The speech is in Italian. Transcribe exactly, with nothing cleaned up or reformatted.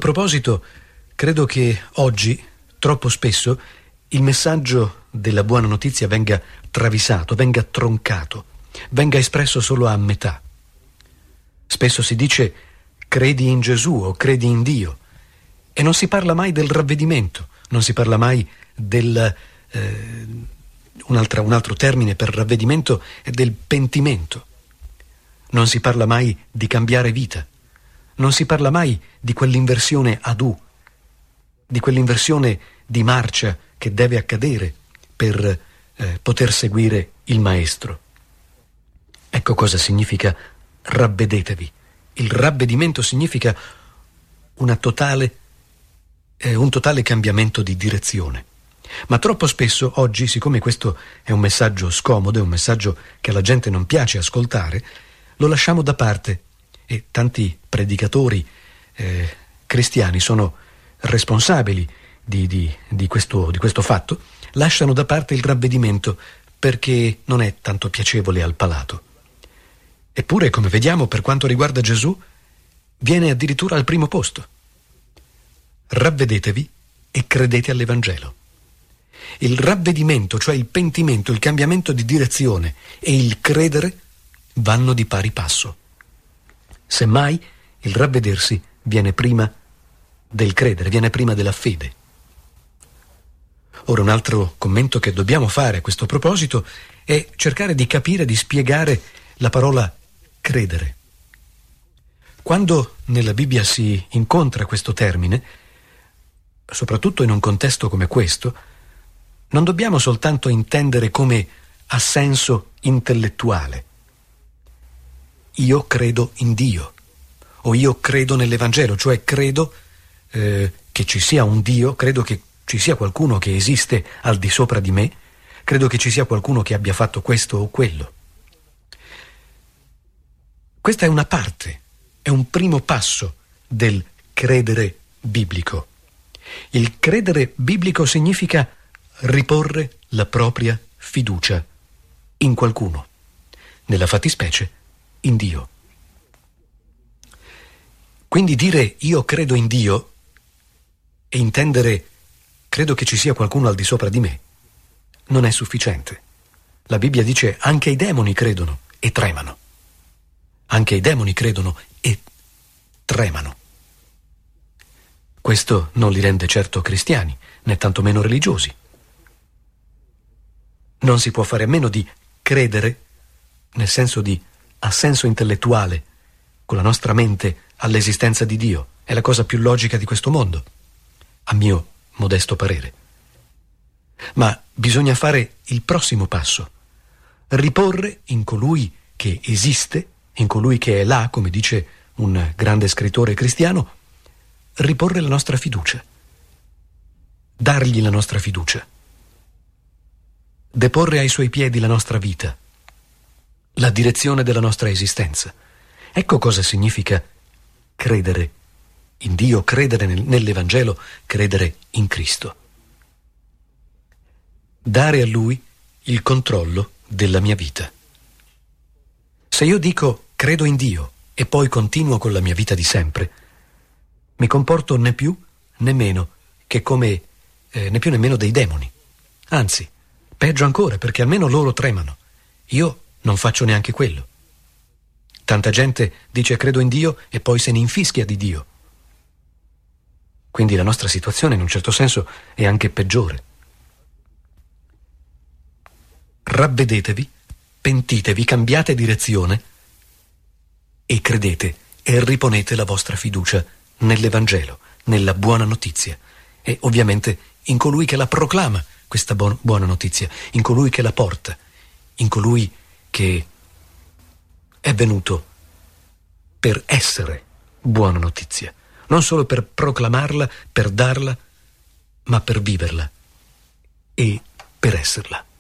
proposito, credo che oggi, troppo spesso, il messaggio della buona notizia venga travisato, venga troncato, venga espresso solo a metà. Spesso si dice credi in Gesù o credi in Dio e non si parla mai del ravvedimento, non si parla mai del eh, un, altra, un altro termine per ravvedimento è del pentimento. Non si parla mai di cambiare vita, non si parla mai di quell'inversione ad U, di quell'inversione di marcia che deve accadere per eh, poter seguire il Maestro. Ecco cosa significa ravvedetevi. Il ravvedimento significa una totale, eh, un totale cambiamento di direzione. Ma troppo spesso oggi, siccome questo è un messaggio scomodo, è un messaggio che alla gente non piace ascoltare, lo lasciamo da parte e tanti predicatori eh, cristiani sono responsabili di, di, di, questo, di questo fatto, lasciano da parte il ravvedimento perché non è tanto piacevole al palato. Eppure, come vediamo, per quanto riguarda Gesù, viene addirittura al primo posto. Ravvedetevi e credete all'Evangelo. Il ravvedimento, cioè il pentimento, il cambiamento di direzione e il credere vanno di pari passo. Semmai il ravvedersi viene prima del credere, viene prima della fede. Ora, un altro commento che dobbiamo fare a questo proposito è cercare di capire, di spiegare la parola credere. Quando nella Bibbia si incontra questo termine, soprattutto in un contesto come questo, non dobbiamo soltanto intendere come assenso intellettuale. Io credo in Dio, o io credo nell'Evangelo, cioè credo eh, che ci sia un Dio, credo che ci sia qualcuno che esiste al di sopra di me, credo che ci sia qualcuno che abbia fatto questo o quello. Questa è una parte, è un primo passo del credere biblico. Il credere biblico significa riporre la propria fiducia in qualcuno, nella fattispecie in Dio. Quindi dire io credo in Dio e intendere credo che ci sia qualcuno al di sopra di me non è sufficiente. La Bibbia dice anche i demoni credono e tremano. Anche i demoni credono e tremano. Questo non li rende certo cristiani, né tantomeno religiosi. Non si può fare a meno di credere, nel senso di assenso intellettuale, con la nostra mente all'esistenza di Dio. È la cosa più logica di questo mondo, a mio modesto parere. Ma bisogna fare il prossimo passo, riporre in colui che esiste, in colui che è là, come dice un grande scrittore cristiano, riporre la nostra fiducia, dargli la nostra fiducia, deporre ai suoi piedi la nostra vita, la direzione della nostra esistenza. Ecco cosa significa credere in Dio, credere nel, nell'Evangelo, credere in Cristo. Dare a Lui il controllo della mia vita. Se io dico credo in Dio e poi continuo con la mia vita di sempre, mi comporto né più né meno che come eh, né più né meno dei demoni. Anzi, peggio ancora, perché almeno loro tremano. Io non faccio neanche quello. Tanta gente dice credo in Dio e poi se ne infischia di Dio. Quindi la nostra situazione in un certo senso è anche peggiore. Ravvedetevi, pentitevi, cambiate direzione e credete e riponete la vostra fiducia nell'Evangelo, nella buona notizia e ovviamente in colui che la proclama, questa bu- buona notizia, in colui che la porta, in colui che è venuto per essere buona notizia, non solo per proclamarla, per darla, ma per viverla e per esserla.